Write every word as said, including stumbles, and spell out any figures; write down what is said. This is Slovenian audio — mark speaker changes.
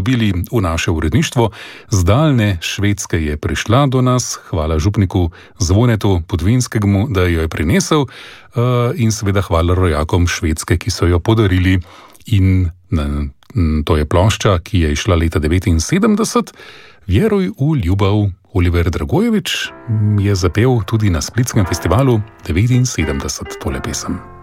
Speaker 1: dobili v naše uredništvo. Z daljne Švedske je prišla do nas, hvala župniku Zvonetu Podvinskemu, da jo je prinesel, in seveda hvala rojakom Švedske, ki so jo podarili. In to je plošča, ki je išla leta devetinsedemdeset. Vjeruj v ljubav. Oliver Dragojevič je zapel tudi na Splitskem festivalu devetinsedemdeset tole pesem.